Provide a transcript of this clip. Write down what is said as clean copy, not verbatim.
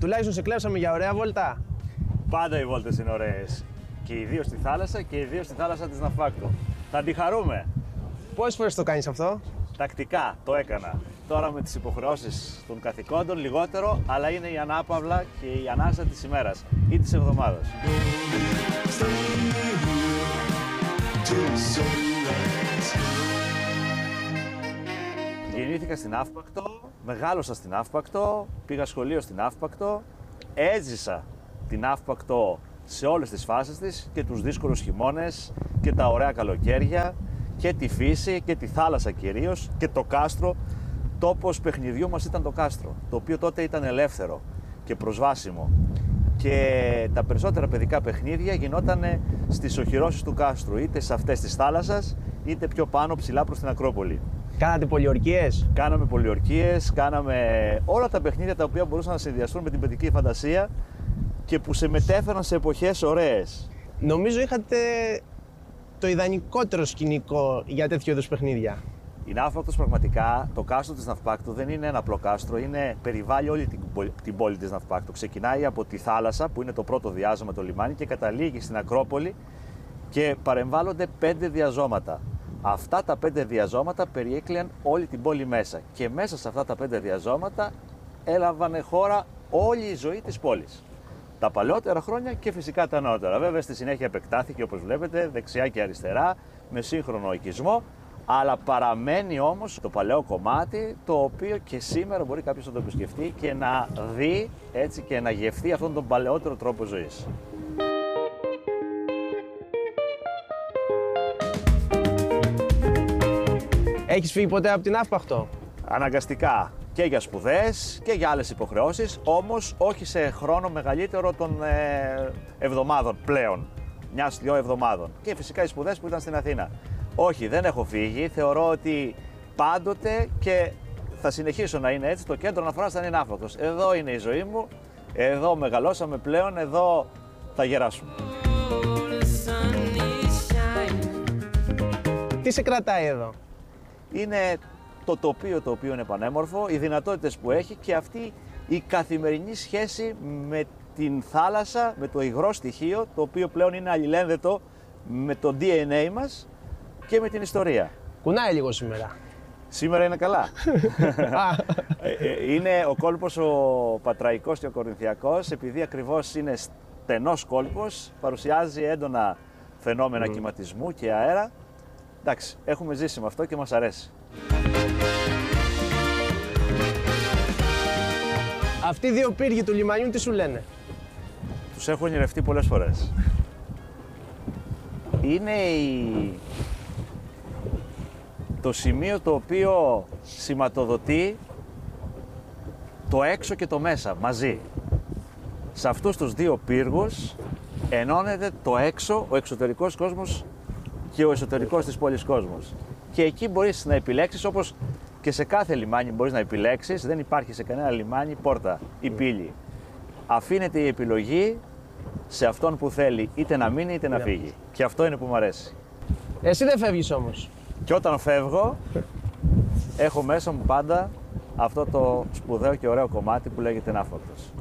Τουλάχιστον σε κλέψαμε για ωραία βόλτα. Πάντα οι βόλτες είναι ωραίες. Και ιδίως στη θάλασσα και ιδίως στη θάλασσα της Ναυπάκτου. Θα τη χαρούμε. Πόσες φορές το κάνεις αυτό? Τακτικά το έκανα. Τώρα με τις υποχρεώσεις των καθηκόντων λιγότερο, αλλά είναι η ανάπαυλα και η ανάσα της ημέρας ή της εβδομάδας. Γεννήθηκα στην Ναύπακτο, μεγάλωσα στην Ναύπακτο, πήγα σχολείο στην Ναύπακτο, έζησα την Ναύπακτο σε όλες τις φάσεις της και τους δύσκολους χειμώνες και τα ωραία καλοκαίρια και τη φύση και τη θάλασσα κυρίως και το κάστρο. Τόπος παιχνιδιού μας ήταν το κάστρο, το οποίο τότε ήταν ελεύθερο και προσβάσιμο. Και τα περισσότερα παιδικά παιχνίδια γινόταν στις οχυρώσεις του κάστρου, είτε σε αυτές της θάλασσας, είτε πιο πάνω ψηλά προς την Ακρόπολη. Κάνατε πολιορκίες? Κάναμε πολιορκίες, κάναμε όλα τα παιχνίδια τα οποία μπορούσαν να συνδυαστούν με την παιδική φαντασία και που σε μετέφεραν σε εποχές ωραίες. Νομίζω είχατε το ιδανικότερο σκηνικό για τέτοιου είδους παιχνίδια. Η Ναύπακτος πραγματικά, το κάστρο της Ναυπάκτου δεν είναι ένα απλό κάστρο, περιβάλλει όλη την πόλη της Ναυπάκτου. Ξεκινάει από τη θάλασσα που είναι το πρώτο διάζωμα, το λιμάνι, και καταλήγει στην Ακρόπολη και παρεμβάλλονται 5 διαζώματα. Αυτά τα 5 διαζώματα περιέκλειαν όλη την πόλη μέσα και μέσα σε αυτά τα 5 διαζώματα έλαβανε χώρα όλη η ζωή της πόλης. Τα παλαιότερα χρόνια και φυσικά τα νεότερα. Βέβαια στη συνέχεια επεκτάθηκε, όπως βλέπετε, δεξιά και αριστερά με σύγχρονο οικισμό, αλλά παραμένει όμως το παλαιό κομμάτι, το οποίο και σήμερα μπορεί κάποιος να το επισκεφτεί και να δει έτσι και να γευτεί αυτόν τον παλαιότερο τρόπο ζωής. Έχεις φύγει ποτέ από την Ναύπακτο? Αναγκαστικά και για σπουδές και για άλλες υποχρεώσεις, όμως όχι σε χρόνο μεγαλύτερο των εβδομάδων πλέον, 1-2 εβδομάδων. Και φυσικά οι σπουδές που ήταν στην Αθήνα. Όχι, δεν έχω φύγει. Θεωρώ ότι πάντοτε και θα συνεχίσω να είναι έτσι, το κέντρο αναφοράς θα είναι η Ναύπακτος. Εδώ είναι η ζωή μου, εδώ μεγαλώσαμε πλέον, εδώ θα γεράσουμε. Τι σε κρατάει εδώ? Είναι το τοπίο το οποίο είναι πανέμορφο, οι δυνατότητες που έχει και αυτή η καθημερινή σχέση με την θάλασσα, με το υγρό στοιχείο, το οποίο πλέον είναι αλληλένδετο με το DNA μας και με την ιστορία. Κουνάει λίγο σήμερα. Σήμερα είναι καλά. Είναι ο κόλπος ο Πατραϊκός και ο Κορινθιακός, επειδή ακριβώς είναι στενός κόλπος, παρουσιάζει έντονα φαινόμενα κυματισμού και αέρα. Εντάξει, έχουμε ζήσει με αυτό και μας αρέσει. Αυτοί οι 2 πύργοι του λιμανιού τι σου λένε? Τους έχω ονειρευτεί πολλές φορές. Είναι το σημείο το οποίο σηματοδοτεί το έξω και το μέσα μαζί. Σε αυτούς τους 2 πύργους ενώνεται το έξω, ο εξωτερικός κόσμος και ο εσωτερικός της πόλης κόσμος. Και εκεί μπορείς να επιλέξεις, όπως και σε κάθε λιμάνι μπορείς να επιλέξεις, δεν υπάρχει σε κανένα λιμάνι πόρτα ή πύλη. Αφήνεται η επιλογή σε αυτόν που θέλει είτε να μείνει είτε να φύγει. Και αυτό είναι που μου αρέσει. Εσύ δεν φεύγεις όμως? Και όταν φεύγω, έχω μέσα μου πάντα αυτό το σπουδαίο και ωραίο κομμάτι που λέγεται Ναύπακτος.